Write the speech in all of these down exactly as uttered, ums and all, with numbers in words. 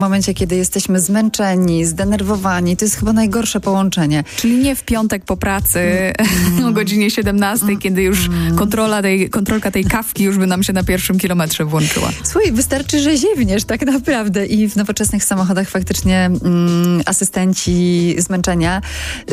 W momencie, kiedy jesteśmy zmęczeni, zdenerwowani, to jest chyba najgorsze połączenie. Czyli nie w piątek po pracy mm. o godzinie siedemnastej, mm. kiedy już kontrola tej, kontrolka tej kawki już by nam się na pierwszym kilometrze włączyła. Słuchaj, wystarczy, że ziewniesz tak naprawdę i w nowoczesnych samochodach faktycznie mm, asystenci zmęczenia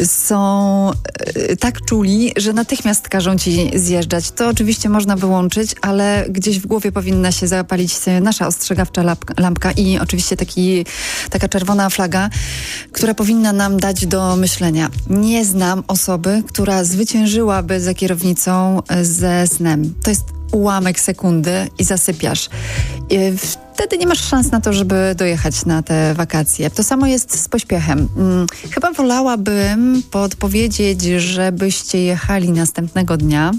są y, tak czuli, że natychmiast każą ci zjeżdżać. To oczywiście można wyłączyć, ale gdzieś w głowie powinna się zapalić nasza ostrzegawcza lampka i oczywiście taki taka czerwona flaga, która powinna nam dać do myślenia. Nie znam osoby, która zwyciężyłaby za kierownicą ze snem. To jest ułamek sekundy i zasypiasz. Wtedy nie masz szans na to, żeby dojechać na te wakacje. To samo jest z pośpiechem. Chyba wolałabym podpowiedzieć, żebyście jechali następnego dnia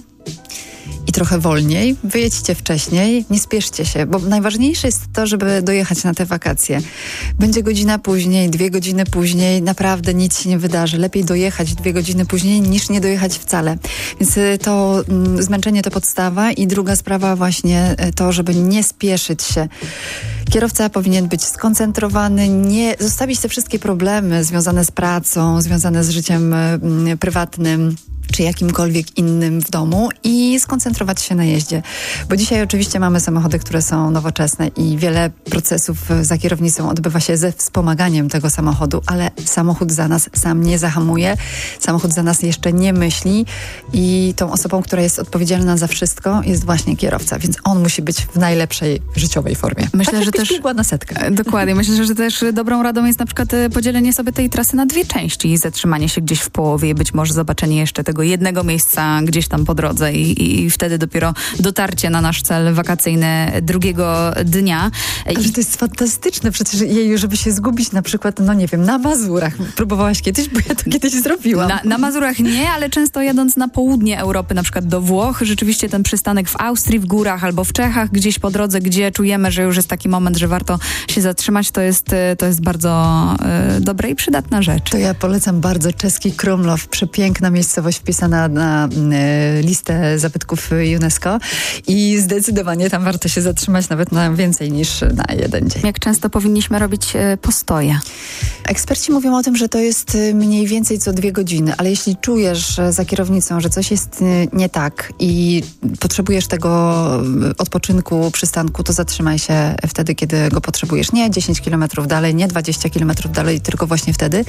i trochę wolniej, wyjedźcie wcześniej, nie spieszcie się, bo najważniejsze jest to, żeby dojechać na te wakacje. Będzie godzina później, dwie godziny później, naprawdę nic się nie wydarzy. Lepiej dojechać dwie godziny później, niż nie dojechać wcale. Więc to mm, zmęczenie to podstawa i druga sprawa właśnie to, żeby nie spieszyć się. Kierowca powinien być skoncentrowany, nie zostawić te wszystkie problemy związane z pracą, związane z życiem mm, prywatnym, czy jakimkolwiek innym w domu i skoncentrować się na jeździe. Bo dzisiaj oczywiście mamy samochody, które są nowoczesne i wiele procesów za kierownicą odbywa się ze wspomaganiem tego samochodu, ale samochód za nas sam nie zahamuje, samochód za nas jeszcze nie myśli i tą osobą, która jest odpowiedzialna za wszystko, jest właśnie kierowca, więc on musi być w najlepszej życiowej formie. Myślę, tak, że też biegła na setkę. Dokładnie. Myślę, że też dobrą radą jest na przykład podzielenie sobie tej trasy na dwie części i zatrzymanie się gdzieś w połowie i być może zobaczenie jeszcze tego jednego miejsca gdzieś tam po drodze i, i wtedy dopiero dotarcie na nasz cel wakacyjny drugiego dnia. Ale to jest fantastyczne przecież, jej, żeby się zgubić na przykład, no nie wiem, na Mazurach. Próbowałaś kiedyś? Bo ja to kiedyś zrobiłam. Na, na Mazurach nie, ale często jadąc na południe Europy, na przykład do Włoch, rzeczywiście ten przystanek w Austrii, w górach albo w Czechach, gdzieś po drodze, gdzie czujemy, że już jest taki moment, że warto się zatrzymać, to jest, to jest bardzo y, dobra i przydatna rzecz. To ja polecam bardzo czeski Krumlov, przepiękna miejscowość wpisana na y, listę zabytków UNESCO i zdecydowanie tam warto się zatrzymać nawet na więcej niż na jeden dzień. Jak często powinniśmy robić y, postoje? Eksperci mówią o tym, że to jest mniej więcej co dwie godziny, ale jeśli czujesz za kierownicą, że coś jest nie tak i potrzebujesz tego odpoczynku, przystanku, to zatrzymaj się wtedy, kiedy go potrzebujesz. Nie dziesięć kilometrów dalej, nie dwadzieścia kilometrów dalej, tylko właśnie wtedy.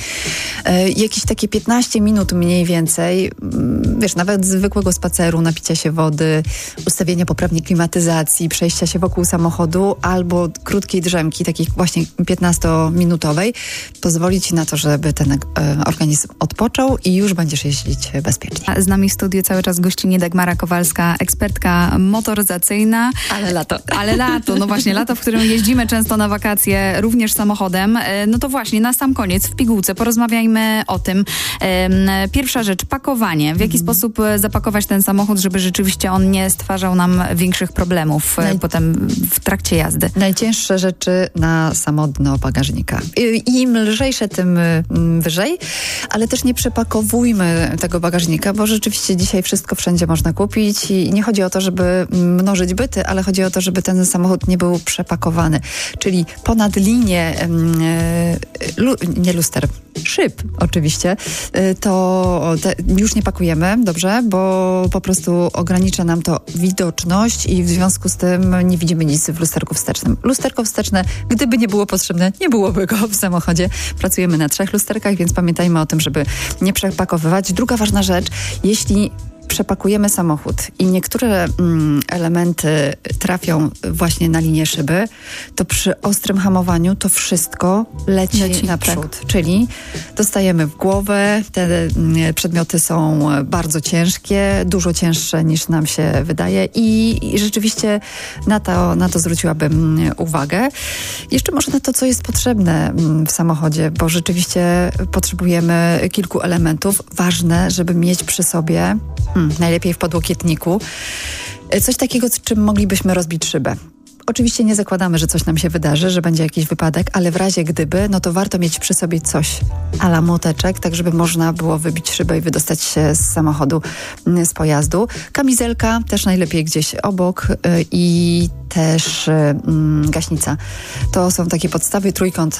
E, jakieś takie piętnaście minut mniej więcej, wiesz, nawet zwykłego spaceru, napicia się wody, ustawienia poprawnie klimatyzacji, przejścia się wokół samochodu albo krótkiej drzemki, takiej właśnie piętnastominutowej, pozwoli ci na to, żeby ten e, organizm odpoczął i już będziesz jeździć bezpiecznie. Z nami w studiu cały czas gościni Dagmara Kowalska, ekspertka motoryzacyjna. Ale lato. Ale lato, no właśnie, lato, w którym jeździmy często na wakacje, również samochodem. No to właśnie, na sam koniec, w pigułce, porozmawiajmy o tym. Pierwsza rzecz, pakowanie. W jaki mm. sposób zapakować ten samochód, żeby rzeczywiście on nie stwarzał nam większych problemów Naj... potem w trakcie jazdy? Najcięższe rzeczy na samodno bagażnika. Im lżejsze, tym wyżej, ale też nie przepakowujmy tego bagażnika, bo rzeczywiście dzisiaj wszystko wszędzie można kupić i nie chodzi o to, żeby mnożyć byty, ale chodzi o to, żeby ten samochód nie był przepakowany. Czyli ponad linię, lu, nie luster, szyb oczywiście, to te już nie pakujemy, dobrze, bo po prostu ogranicza nam to widoczność i w związku z tym nie widzimy nic w lusterku wstecznym. Lusterko wsteczne, gdyby nie było potrzebne, nie byłoby go w samochodzie. Pracujemy na trzech lusterkach, więc pamiętajmy o tym, żeby nie przepakowywać. Druga ważna rzecz, jeśli przepakujemy samochód i niektóre mm, elementy trafią właśnie na linię szyby, to przy ostrym hamowaniu to wszystko leci, leci naprzód. Tak. Czyli dostajemy w głowę, te mm, przedmioty są bardzo ciężkie, dużo cięższe niż nam się wydaje i, i rzeczywiście na to, na to zwróciłabym uwagę. Jeszcze może na to, co jest potrzebne w samochodzie, bo rzeczywiście potrzebujemy kilku elementów. Ważne, żeby mieć przy sobie Hmm, najlepiej w podłokietniku. Coś takiego, z czym moglibyśmy rozbić szybę. oczywiście nie zakładamy, że coś nam się wydarzy, że będzie jakiś wypadek, ale w razie gdyby, no to warto mieć przy sobie coś a la młoteczek, tak żeby można było wybić szybę i wydostać się z samochodu, z pojazdu. Kamizelka też najlepiej gdzieś obok y, i też y, gaśnica. To są takie podstawy, trójkąt